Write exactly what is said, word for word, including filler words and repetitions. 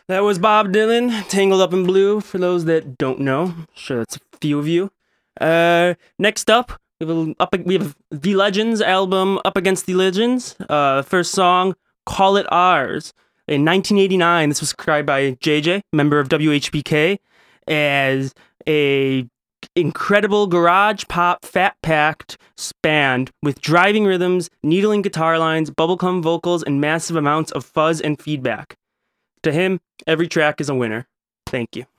That was Bob Dylan, Tangled Up in Blue, for those that don't know. I'm sure that's a few of you. Uh, next up, we have, a, up, we have The Legends album, Up Against the Legends. Uh, first song, Call It Ours. In nineteen eighty-nine, this was described by J J, member of W H B K, as a incredible garage pop fat-packed band with driving rhythms, needling guitar lines, bubblegum vocals, and massive amounts of fuzz and feedback. To him, every track is a winner. Thank you.